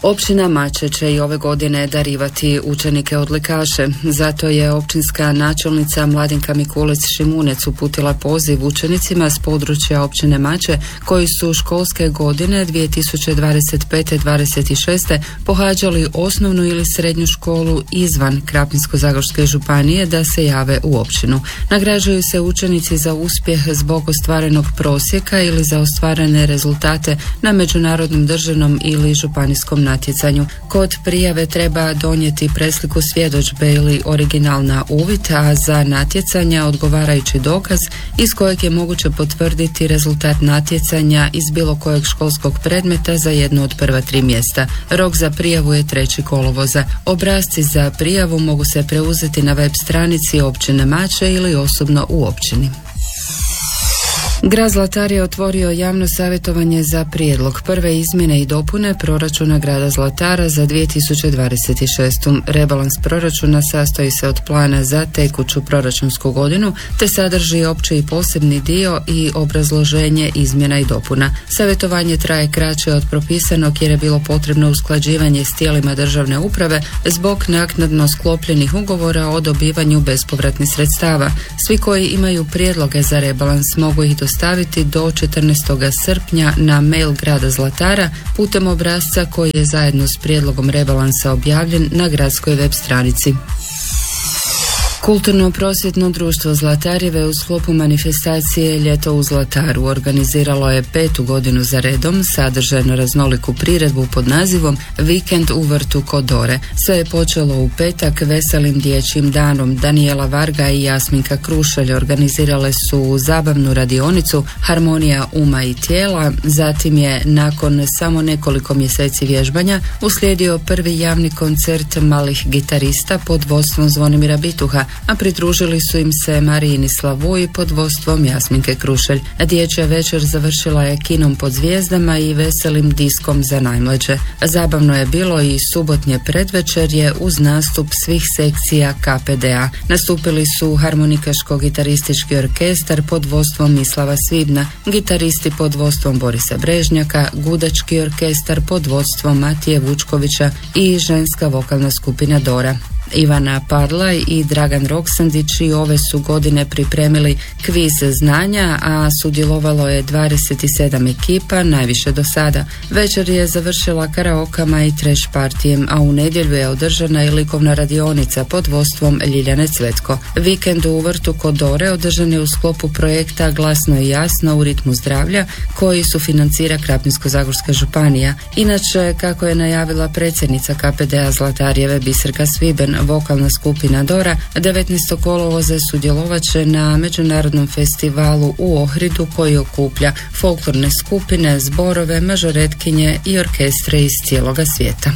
Općina Mače će i ove godine darivati učenike odlikaše. Zato je općinska načelnica Mladenka Mikulić-Šimunec uputila poziv učenicima s područja općine Mače koji su školske godine 2025-26 pohađali osnovnu ili srednju školu izvan Krapinsko-zagorske županije da se jave u općinu. Nagrađuju se učenici za uspjeh zbog ostvarenog prosjeka ili za ostvarene rezultate na međunarodnom, državnom ili županijskom natjecanju. Kod prijave treba donijeti presliku svjedodžbe ili original na uvid, a za natjecanja odgovarajući dokaz iz kojeg je moguće potvrditi rezultat natjecanja iz bilo kojeg školskog predmeta za jedno od prva 3 mjesta. Rok za prijavu je 3. kolovoza. Obrasci za prijavu mogu se preuzeti na web stranici općine Mače ili osobno u općini. Grad Zlatar je otvorio javno savjetovanje za prijedlog prve izmjene i dopune proračuna grada Zlatara za 2026. Rebalans proračuna sastoji se od plana za tekuću proračunsku godinu te sadrži opći i posebni dio i obrazloženje izmjena i dopuna. Savjetovanje traje kraće od propisanog jer je bilo potrebno usklađivanje s tijelima državne uprave zbog naknadno sklopljenih ugovora o dobivanju bespovratnih sredstava. Svi koji imaju prijedloge za rebalans mogu ih dostaviti do 14. srpnja na mail grada Zlatara putem obrasca koji je zajedno s prijedlogom rebalansa objavljen na gradskoj web stranici. Kulturno-prosvjetno društvo Zlatarjeve u sklopu manifestacije Ljeto u Zlataru organiziralo je 5. godinu za redom sadržajno raznoliku priredbu pod nazivom Vikend u vrtu kod Dore. Sve je počelo u petak veselim dječjim danom. Danijela Varga i Jasminka Krušelj organizirale su zabavnu radionicu Harmonija uma i tijela. Zatim je nakon samo nekoliko mjeseci vježbanja uslijedio prvi javni koncert malih gitarista pod vodstvom Zvonimira Bituha, a pridružili su im se Marijini Slavuj pod vodstvom Jasminke Krušelj. Dječja večer završila je kinom pod zvijezdama i veselim diskom za najmlađe. Zabavno je bilo i subotnje predvečerje uz nastup svih sekcija KPDA. Nastupili su harmonikaško-gitaristički orkestar pod vodstvom Mislava Svibna, gitaristi pod vodstvom Borisa Brežnjaka, gudački orkestar pod vodstvom Matije Vučkovića i ženska vokalna skupina Dora. Ivana Parlaj i Dragan Roksandić i ove su godine pripremili kviz znanja, a sudjelovalo je 27 ekipa, najviše do sada. Večer je završila karaokama i trash partijem, a u nedjelju je održana i likovna radionica pod vodstvom Ljiljane Cvetko. Vikend u vrtu kod Dore održan je u sklopu projekta Glasno i jasno u ritmu zdravlja koji sufinancira Krapinsko-zagorska županija. Inače, kako je najavila predsjednica KPDA Zlatarjeve Biserka Sviben, vokalna skupina Dora 19. kolovoza sudjelovat će na međunarodnom festivalu u Ohridu koji okuplja folklorne skupine, zborove, mažoretkinje i orkestre iz cijeloga svijeta.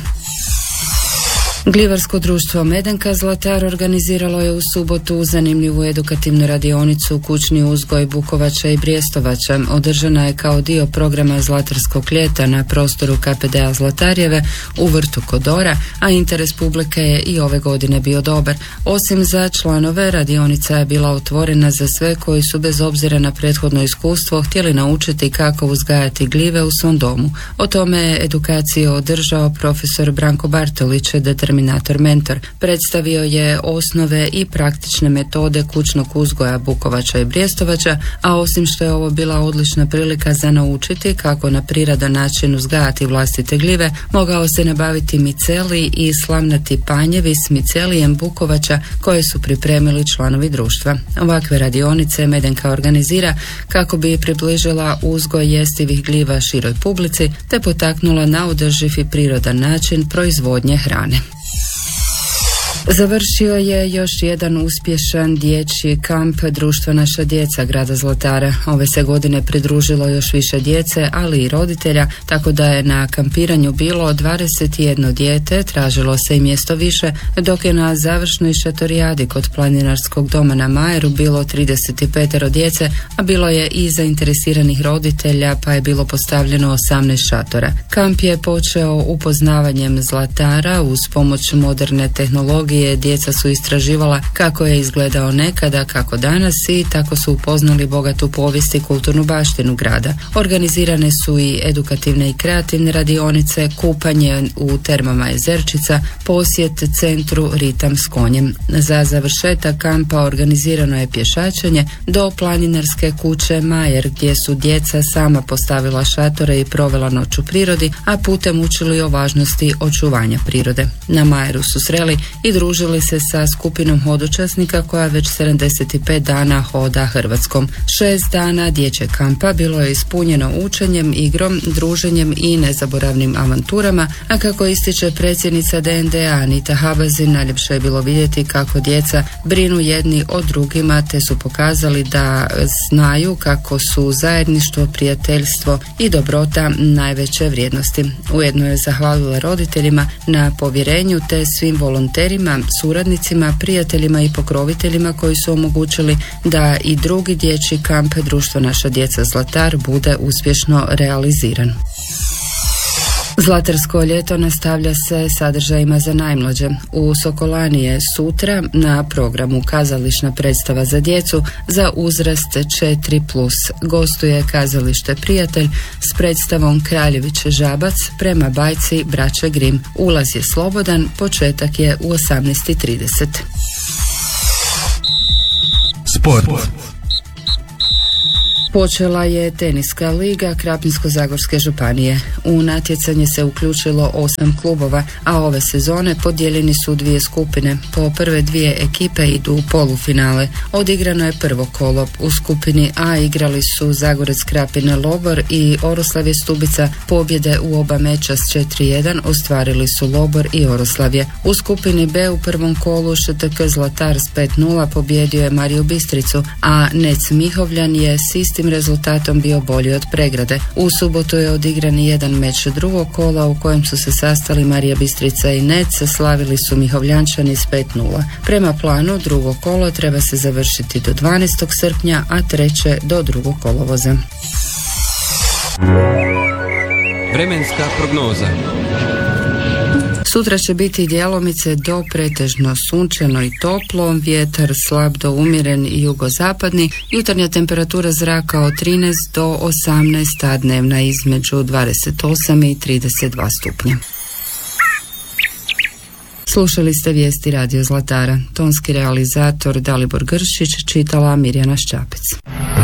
Gljivarsko društvo Medenka Zlatar organiziralo je u subotu zanimljivu edukativnu radionicu Kućni uzgoj bukovača i brijestovača. Održana je kao dio programa Zlatarskog ljeta na prostoru KPDA Zlatarjeve u vrtu kod Dora, a interes publike je i ove godine bio dobar. Osim za članove, radionica je bila otvorena za sve koji su bez obzira na prethodno iskustvo htjeli naučiti kako uzgajati gljive u svom domu. O tome je edukaciju održao profesor Branko Bartolić, determinator mentor. Predstavio je osnove i praktične metode kućnog uzgoja bukovača i brijestovača, a osim što je ovo bila odlična prilika za naučiti kako na prirodan način uzgajati vlastite gljive, mogao se nabaviti miceli i slamnati panjevi s micelijem bukovača koje su pripremili članovi društva. Ovakve radionice Medenka organizira kako bi približila uzgoj jestivih gljiva široj publici te potaknula na održiv i prirodan način proizvodnje hrane. Završio je još jedan uspješan dječji kamp Društva Naša djeca grada Zlatara. Ove se godine pridružilo još više djece, ali i roditelja, tako da je na kampiranju bilo 21 dijete, tražilo se i mjesto više, dok je na završnoj šatorijadi kod Planinarskog doma na Majeru bilo 35 djece, a bilo je i zainteresiranih roditelja, pa je bilo postavljeno 18 šatora. Kamp je počeo upoznavanjem Zlatara uz pomoć moderne tehnologije studije djeca su istraživala kako je izgledao nekada, kako danas i tako su upoznali bogatu povijest i kulturnu baštinu grada. Organizirane su i edukativne i kreativne radionice, kupanje u termama Jezerčica, posjet centru Ritam s konjem. Za završetak kampa organizirano je pješačenje do planinarske kuće Majer gdje su djeca sama postavila šatore i provela noć u prirodi, a putem učili o važnosti očuvanja prirode. Na Majeru su sreli i družili se sa skupinom hodočasnika koja već 75 dana hoda Hrvatskom. 6 dana dječjeg kampa bilo je ispunjeno učenjem, igrom, druženjem i nezaboravnim avanturama, a kako ističe predsjednica DND-a Anita Habazin, najljepše je bilo vidjeti kako djeca brinu jedni o drugima te su pokazali da znaju kako su zajedništvo, prijateljstvo i dobrota najveće vrijednosti. Ujedno je zahvalila roditeljima na povjerenju te svim volonterima, suradnicima, prijateljima i pokroviteljima koji su omogućili da i drugi dječji kamp Društvo Naša djeca Zlatar bude uspješno realiziran. Zlatarsko ljeto nastavlja se sadržajima za najmlađe. U Sokolani je sutra na programu kazališna predstava za djecu za uzrast 4+. Gostuje kazalište Prijatelj s predstavom Kraljević Žabac prema bajci Braće Grim. Ulaz je slobodan, početak je u 18:30. Sport. Počela je teniska liga Krapinsko-zagorske županije. U natjecanje se uključilo 8 klubova, a ove sezone podijeljeni su u 2 skupine. Po prve 2 ekipe idu u polufinale. Odigrano je prvo kolo. U skupini A igrali su Zagorec Krapine Lobor i Oroslavje Stubica. Pobjede u oba meča s 4:1 ostvarili su Lobor i Oroslavje. U skupini B u prvom kolu ŠTK Zlatar s 5:0 pobjedio je Mariju Bistricu, a Nec Mihovljan je s istim rezultatom bio bolji od Pregrade. U subotu je odigran jedan meč drugog kola u kojem su se sastali Marija Bistrica i Nec, slavili su Mihovljančani s 5:0. Prema planu drugo kolo treba se završiti do 12. srpnja, a treće do 2. kolovoza. Vremenska prognoza. Sutra će biti djelomice do pretežno sunčano i toplo, vjetar slab do umjeren i jugozapadni, jutarnja temperatura zraka od 13 do 18, a dnevna između 28 i 32 stupnja. Slušali ste vijesti Radio Zlatara. Tonski realizator Dalibor Gršić, čitala Mirjana Šćapec.